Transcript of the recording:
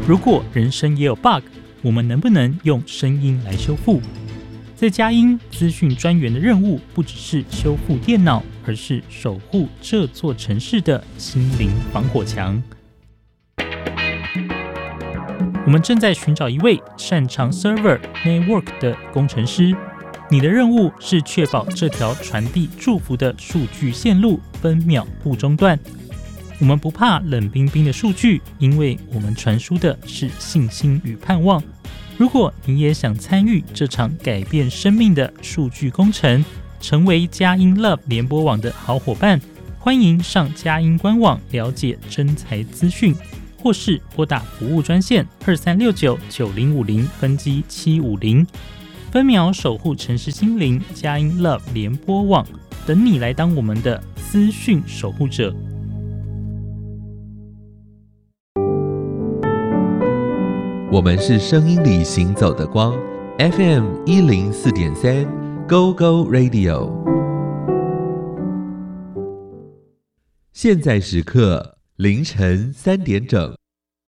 如果人生也有 bug， 我们能不能用声音来修复？在佳音资讯专员的任务不只是修复电脑，而是守护这座城市的心灵防火墙。我们正在寻找一位擅长 server network 的工程师，你的任务是确保这条传递祝福的数据线路分秒不中断。我们不怕冷冰冰的数据，因为我们传输的是信心与盼望。如果你也想参与这场改变生命的数据工程，成为佳音 Love 联播网的好伙伴，欢迎上佳音官网了解征才资讯，或是拨打服务专线23699050分机750，分秒守护城市心灵。佳音 Love 联播网等你来当我们的资讯守护者。 我们是声音里行走的光 FM 104.3 Go Go Radio。 现在时刻凌晨3点整。